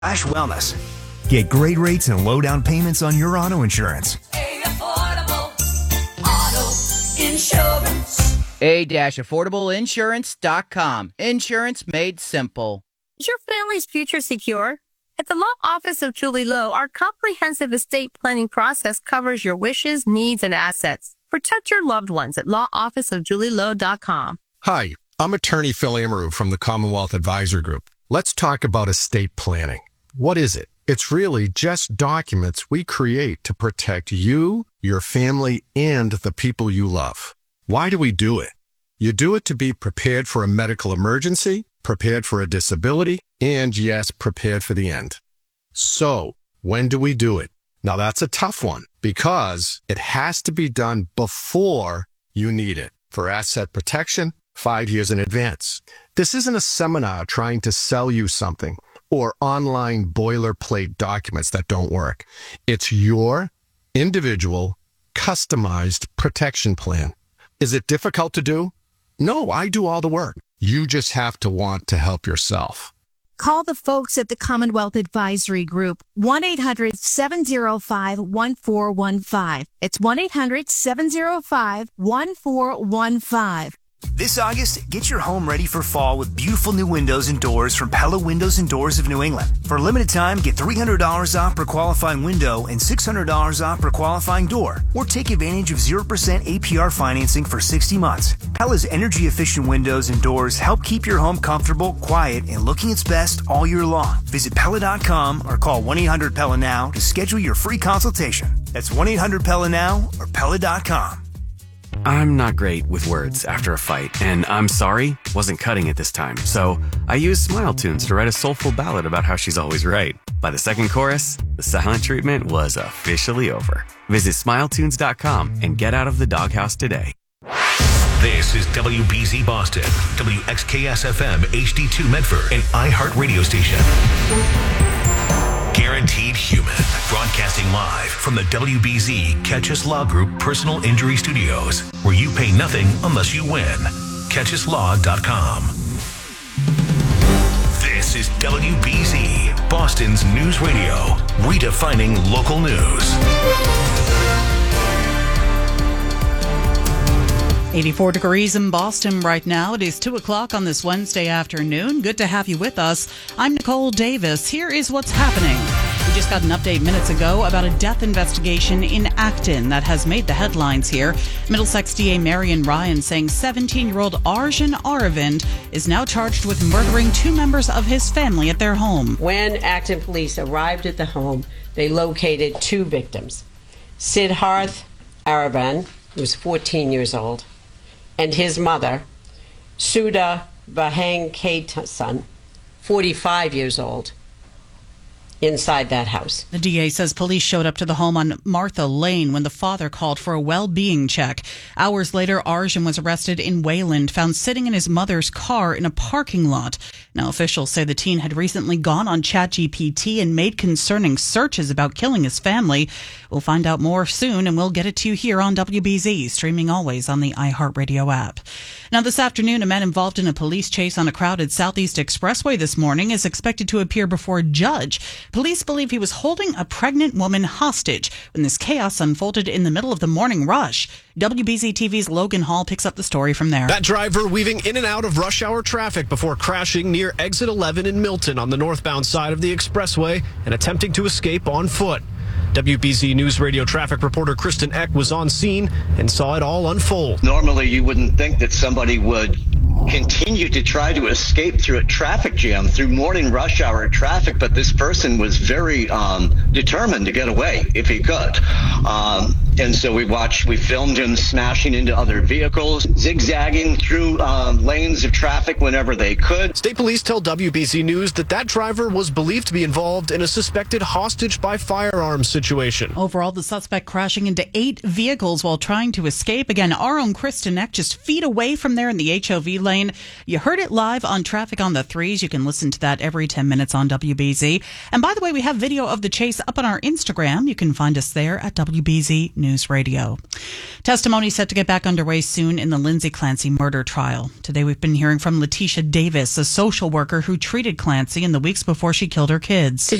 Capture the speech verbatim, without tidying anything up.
Ash Wellness. Get great rates and low down payments on your auto insurance. A affordable auto insurance. a dash affordable insurance dot com. Insurance made simple. Is your family's future secure? At the law office of Julie Lowe, our comprehensive estate planning process covers your wishes, needs, and assets. Protect your loved ones at law office of julie lowe dot com. Hi, I'm attorney Phil Amaru from the Commonwealth Advisor Group. Let's talk about estate planning. What is it? It's really just documents we create to protect you, your family, and the people you love. Why do we do it? You do it to be prepared for a medical emergency, prepared for a disability, and yes, prepared for the end. So, when do we do it? Now that's a tough one because it has to be done before you need it. For asset protection, five years in advance. This isn't a seminar trying to sell you something or online boilerplate documents that don't work. It's your individual, customized protection plan. Is it difficult to do? No, I do all the work. You just have to want to help yourself. Call the folks at the Commonwealth Advisory Group, one eight hundred seven oh five one four one five. It's one eight hundred seven oh five one four one five. This August, get your home ready for fall with beautiful new windows and doors from Pella Windows and Doors of New England. For a limited time, get three hundred dollars off per qualifying window and six hundred dollars off per qualifying door. Or take advantage of zero percent A P R financing for sixty months. Pella's energy-efficient windows and doors help keep your home comfortable, quiet, and looking its best all year long. Visit Pella dot com or call one eight hundred Pella now to schedule your free consultation. That's one eight hundred Pella now or Pella dot com. I'm not great with words after a fight, and I'm sorry wasn't cutting it this time. So I used Smile Tunes to write a soulful ballad about how she's always right. By the second chorus, the silent treatment was officially over. Visit smile tunes dot com and get out of the doghouse today. This is W B Z Boston, W X K S F M H D two Medford, an iHeart radio station. Guaranteed Human, broadcasting live from the W B Z Catch Us Law Group Personal Injury Studios, where you pay nothing unless you win. catch us law dot com. This is W B Z, Boston's news radio, redefining local news. eighty-four degrees in Boston right now. It is two o'clock on this Wednesday afternoon. Good to have you with us. I'm Nicole Davis. Here is what's happening. We just got an update minutes ago about a death investigation in Acton that has made the headlines here. Middlesex D A Marion Ryan saying seventeen-year-old Arjun Aravind is now charged with murdering two members of his family at their home. When Acton police arrived at the home, they located two victims. Siddharth Aravind, who was fourteen years old, and his mother, Sudha Vahankatesan, forty-five years old, inside that house. The D A says police showed up to the home on Martha Lane when the father called for a well-being check. Hours later, Arjun was arrested in Wayland, found sitting in his mother's car in a parking lot. Now, officials say the teen had recently gone on ChatGPT and made concerning searches about killing his family. We'll find out more soon, and we'll get it to you here on W B Z, streaming always on the iHeartRadio app. Now, this afternoon, a man involved in a police chase on a crowded Southeast Expressway this morning is expected to appear before a judge. Police believe he was holding a pregnant woman hostage when this chaos unfolded in the middle of the morning rush. W B Z T V's Logan Hall picks up the story from there. That driver weaving in and out of rush hour traffic before crashing near exit eleven in Milton on the northbound side of the expressway and attempting to escape on foot. W B Z News Radio traffic reporter Kristen Eck was on scene and saw it all unfold. Normally, you wouldn't think that somebody would continue to try to escape through a traffic jam, through morning rush hour traffic, but this person was very um, determined to get away if he could. Um, and so we watched, we filmed him smashing into other vehicles, zigzagging through um, lanes of traffic whenever they could. State police tell W B Z News that that driver was believed to be involved in a suspected hostage by firearms situation. Overall, the suspect crashing into eight vehicles while trying to escape. Again, our own Kristen Eck just feet away from there in the H O V lane. You heard it live on Traffic on the Threes. You can listen to that every ten minutes on W B Z. And by the way, we have video of the chase up on our Instagram. You can find us there at W B Z News. News Radio. Testimony set to get back underway soon in the Lindsay Clancy murder trial. Today we've been hearing from Letitia Davis, a social worker who treated Clancy in the weeks before she killed her kids.